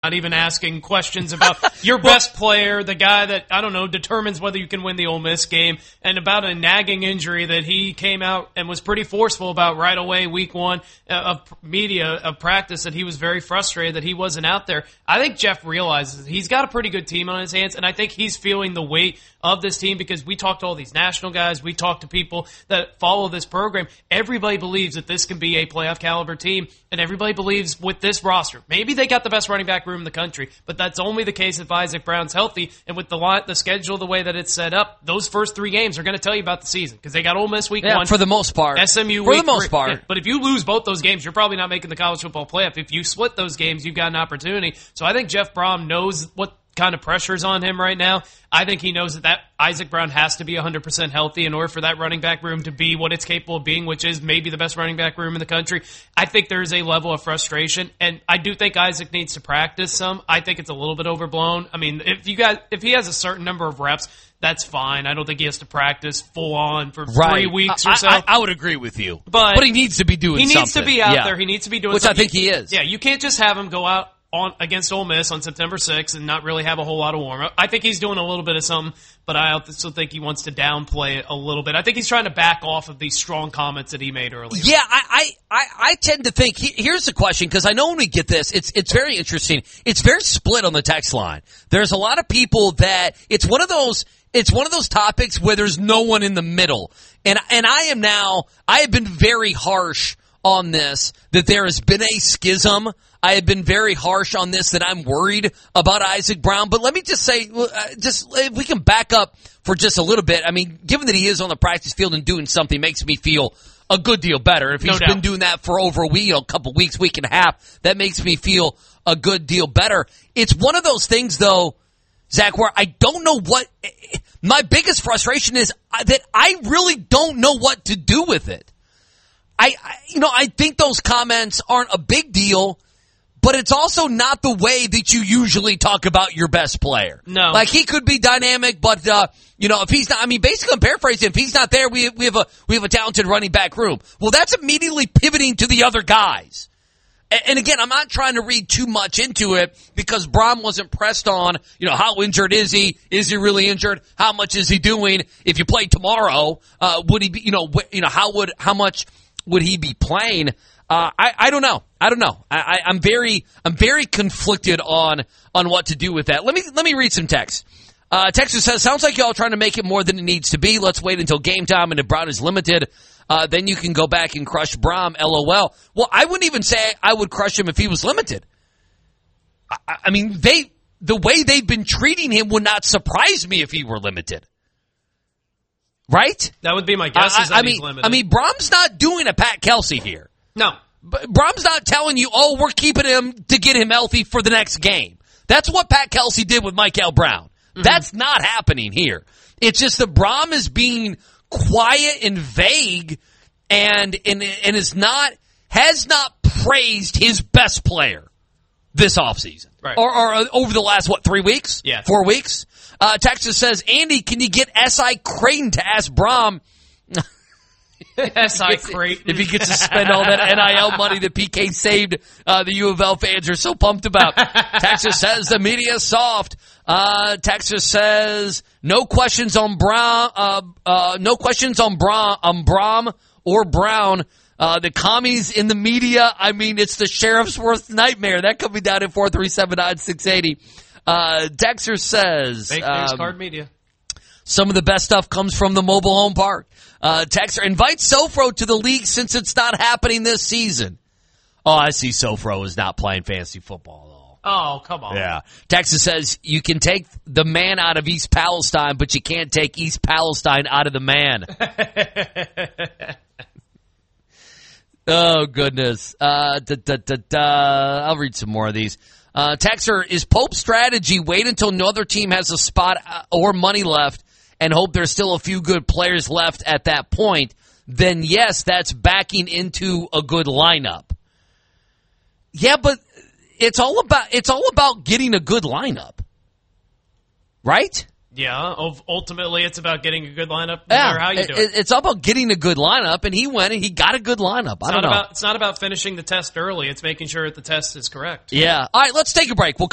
Not even asking questions about your best player, the guy that, I don't know, determines whether you can win the Ole Miss game, and about a nagging injury that he came out and was pretty forceful about right away, week one of practice, that he was very frustrated that he wasn't out there. I think Jeff realizes he's got a pretty good team on his hands, and I think he's feeling the weight of this team because we talked to all these national guys, we talked to people that follow this program. Everybody believes that this can be a playoff caliber team, and everybody believes with this roster, maybe they got the best running back room in the country, but that's only the case if Isaac Brown's healthy, and with the schedule the way that it's set up, those first 3 games are going to tell you about the season because they got Ole Miss week 1. For the most part. SMU for week the most 3. part. Yeah, but if you lose both those games, you're probably not making the college football playoff. If you split those games, you've got an opportunity. So I think Jeff Brom knows what kind of pressure's on him right now. I think he knows that Isaac Brown has to be 100% healthy in order for that running back room to be what it's capable of being, which is maybe the best running back room in the country. I think there is a level of frustration, and I do think Isaac needs to practice some. I think it's a little bit overblown. I mean, if he has a certain number of reps, that's fine. I don't think he has to practice full on for 3 weeks or so. I would agree with you. But he needs to be doing something. He needs to be out there. He needs to be doing something. Which I think he is. Yeah, you can't just have him go out against Ole Miss on September 6th and not really have a whole lot of warm-up. I think he's doing a little bit of something, but I also think he wants to downplay it a little bit. I think he's trying to back off of these strong comments that he made earlier. Yeah, I tend to think, here's the question, because I know when we get this, it's very interesting. It's very split on the text line. There's a lot of people that, it's one of those topics where there's no one in the middle. And I have been very harsh on this, that there has been a schism. I have been very harsh on this, that I'm worried about Isaac Brown. But let me just say, if we can back up for just a little bit. I mean, given that he is on the practice field and doing something makes me feel a good deal better. If he's been doing that for over a week, a couple weeks, week and a half, that makes me feel a good deal better. It's one of those things, though, Zach, where I don't know my biggest frustration is that I really don't know what to do with it. I think those comments aren't a big deal, but it's also not the way that you usually talk about your best player. No. Like, he could be dynamic, but, if he's not, basically I'm paraphrasing, if he's not there, we have a talented running back room. Well, that's immediately pivoting to the other guys. And again, I'm not trying to read too much into it because Brom wasn't pressed on, how injured is he? Is he really injured? How much is he doing? If you play tomorrow, would he be, how much would he be playing? I don't know. I'm very conflicted on what to do with that. Let me read some text. Texas says, sounds like y'all trying to make it more than it needs to be. Let's wait until game time and if Brown is limited, then you can go back and crush Brom, LOL. Well, I wouldn't even say I would crush him if he was limited. I mean, the way they've been treating him would not surprise me if he were limited. Right? That would be my guess. He's limited. Brom's not doing a Pat Kelsey here. No. Brom's not telling you, we're keeping him to get him healthy for the next game. That's what Pat Kelsey did with Michael Brown. Mm-hmm. That's not happening here. It's just that Brom is being quiet and vague and has not praised his best player this offseason. Right. Or over the last, 3 weeks? Yeah. 4 weeks? Texas says, Andy, can you get S.I. Creighton to ask Brom S.I. Creighton if he gets to spend all that NIL money that PK saved? The U of L fans are so pumped about. Texas says the media is soft. Texas says no questions on Brom. Brom or Brown. The commies in the media. It's the sheriff's worst nightmare. That could be down at 437-9680. Dexter says, fake news card media. Some of the best stuff comes from the mobile home park. Texter, invite Sofro to the league since it's not happening this season. Oh, I see Sofro is not playing fantasy football at all. Oh, come on. Yeah. Texas says, you can take the man out of East Palestine, but you can't take East Palestine out of the man. Oh, goodness. I'll read some more of these. Texter, is Pope's strategy wait until no other team has a spot or money left and hope there's still a few good players left at that point? Then yes, that's backing into a good lineup. Yeah, but it's all about getting a good lineup. Right? Yeah, ultimately it's about getting a good lineup no matter how you do it. It's all about getting a good lineup, and he went and he got a good lineup. I don't know. It's not about finishing the test early. It's making sure that the test is correct. Yeah. All right, let's take a break. We'll come